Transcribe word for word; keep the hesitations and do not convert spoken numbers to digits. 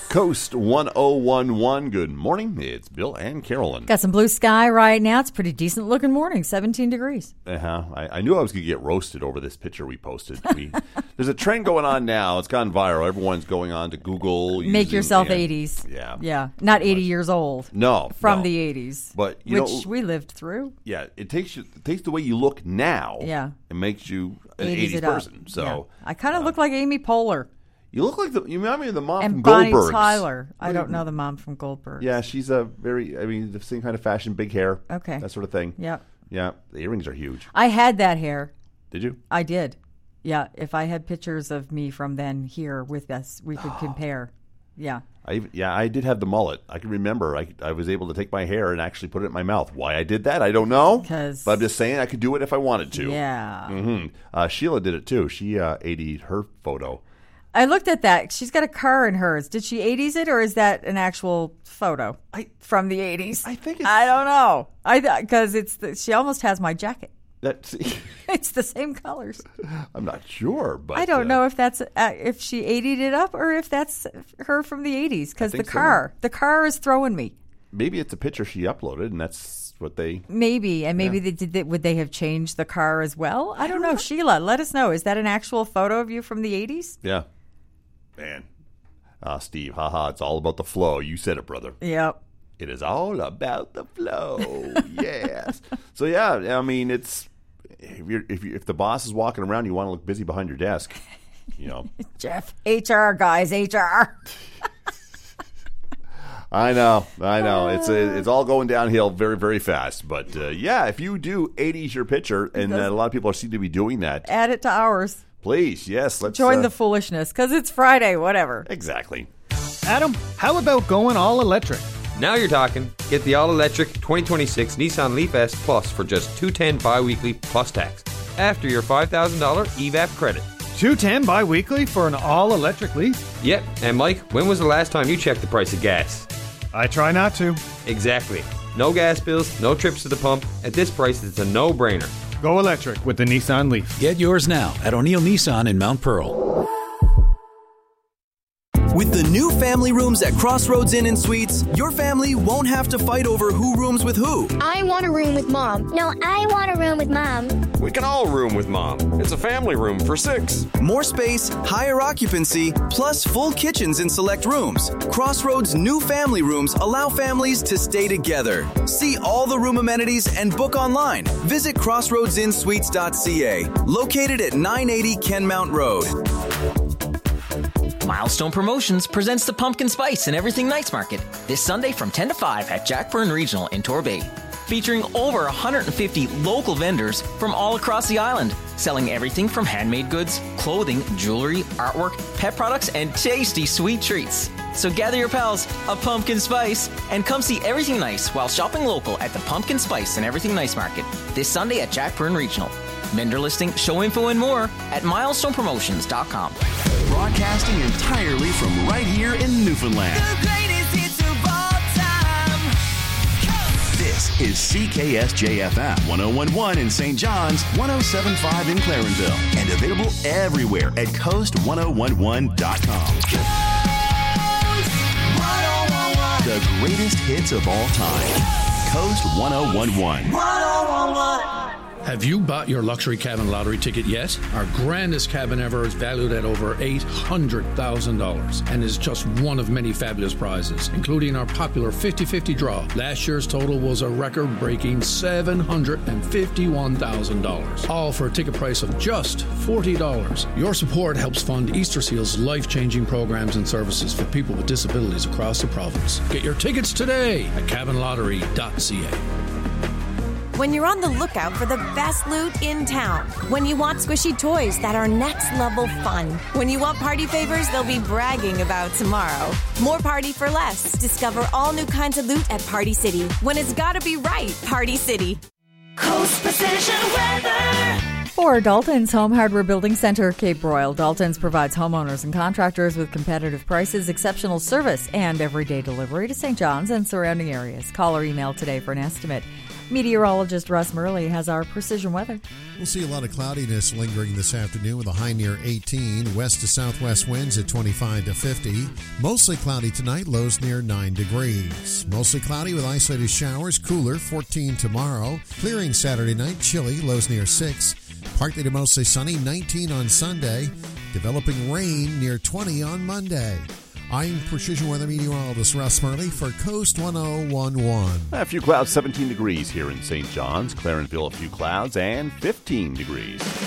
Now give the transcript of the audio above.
Coast one oh one one. Good morning. It's Bill and Carolyn. Got some blue sky right now. It's a pretty decent looking morning, seventeen degrees. Uh-huh. I, I knew I was going to get roasted over this picture we posted. We, there's a trend going on now. It's gone viral. Everyone's going on to Google. Make using, yourself and, eighties. Yeah. Yeah. Not eighty years old. No. From no. the eighties. But, you which know, we lived through. Yeah. It takes you, it takes the way you look now. Yeah. It makes you an eighties eighties it up. person. So Yeah. I kind of uh, look like Amy Poehler. You look like the, you remind me of the mom And from Bonnie Goldbergs. Tyler. I don't know the mom from Goldberg. Yeah, she's a very, I mean, the same kind of fashion, big hair. Okay. That sort of thing. Yep. Yeah. The earrings are huge. I had that hair. Did you? I did. Yeah. If I had pictures of me from then here with us, we could compare. Yeah. I even, yeah, I did have the mullet. I can remember I, I was able to take my hair and actually put it in my mouth. Why I did that, I don't know. Because But I'm just saying I could do it if I wanted to. Yeah. Mm-hmm. Uh, Sheila did it too. She uh, eightied her photo. I looked at that. She's got a car in hers. Did she eighties it, or is that an actual photo I, from the eighties? I think it's... I don't know. I because it's the, she almost has my jacket. That's, It's the same colors. I'm not sure, but I don't uh, know if that's uh, if she eightied it up or if that's her from the eighties. Because the think so. car, the car is throwing me. Maybe it's a picture she uploaded, and that's what they. Maybe, and maybe Yeah. they did. They, would they have changed the car as well? I don't know. Sheila, let us know. Is that an actual photo of you from the eighties? Yeah. Man. Ah, Steve, haha, it's all about the flow. You said it, brother. Yep. It is all about the flow. Yes. So yeah, I mean, it's if you're, if you, if the boss is walking around, you want to look busy behind your desk. You know. Jeff, H R guys, H R. I know, I know. It's it's all going downhill very, very fast. But uh, yeah, if you do eighties your picture, and uh, a lot of people seem to be doing that. Add it to ours. Please, yes, let's Join uh, the foolishness because it's Friday. Whatever. Exactly. Adam, how about going all electric? Now you're talking. Get the all-electric twenty twenty-six Nissan Leaf S Plus for just two hundred ten dollars bi-weekly plus tax after your five thousand dollars E V A P credit. two hundred ten dollars bi-weekly for an all-electric Leaf? Yep, and Mike, when was the last time you checked the price of gas? I try not to. Exactly. No gas bills, no trips to the pump. At this price, it's a no-brainer. Go electric with the Nissan Leaf. Get yours now at O'Neill Nissan in Mount Pearl. With the new family rooms at Crossroads Inn and Suites, your family won't have to fight over who rooms with who. I want a room with Mom. No, I want a room with Mom. We can all room with Mom. It's a family room for six. More space, higher occupancy, plus full kitchens in select rooms. Crossroads' new family rooms allow families to stay together. See all the room amenities and book online. Visit crossroads inn suites dot c a, located at nine eighty Kenmount Road. Milestone Promotions presents the Pumpkin Spice and Everything Nights Market this Sunday from ten to five at Jackburn Regional in Torbay. Featuring over one hundred fifty local vendors from all across the island, selling everything from handmade goods, clothing, jewelry, artwork, pet products, and tasty sweet treats. So gather your pals, a pumpkin spice, and come see everything nice while shopping local at the Pumpkin Spice and Everything Nice Market this Sunday at Jackburn Regional. Vendor listing, show info, and more at milestone promotions dot com. Broadcasting entirely from right here in Newfoundland. The greatest hits of all time. This is C K S J F M one oh one point one in Saint John's, one oh seven point five in Clarenville, and available everywhere at coast one oh one one dot com. Coast one oh one one. The greatest hits of all time. Coast one oh one one. one oh one one. Have you bought your luxury cabin lottery ticket yet? Our grandest cabin ever is valued at over eight hundred thousand dollars and is just one of many fabulous prizes, including our popular fifty-fifty draw. Last year's total was a record-breaking seven hundred fifty-one thousand dollars, all for a ticket price of just forty dollars. Your support helps fund Easter Seal's life-changing programs and services for people with disabilities across the province. Get your tickets today at cabin lottery dot c a. When you're on the lookout for the best loot in town. When you want squishy toys that are next level fun. When you want party favors they'll be bragging about tomorrow. More party for less. Discover all new kinds of loot at Party City. When it's gotta be right, Party City. Coast Precision Weather. For Dalton's Home Hardware Building Center, Cape Royal, Dalton's provides homeowners and contractors with competitive prices, exceptional service, and everyday delivery to Saint John's and surrounding areas. Call or email today for an estimate Meteorologist Russ Murley has our precision weather. We'll see a lot of cloudiness lingering this afternoon with a high near eighteen. West to southwest winds at twenty-five to fifty. Mostly cloudy tonight, lows near nine degrees. Mostly cloudy with isolated showers, cooler, fourteen tomorrow. Clearing Saturday night, chilly, lows near six. Partly to mostly sunny, nineteen on Sunday. Developing rain near twenty on Monday. I'm Precision Weather Meteorologist Russ Murley for Coast one oh one point one. A few clouds, seventeen degrees here in Saint John's. Clarenville, a few clouds, and fifteen degrees.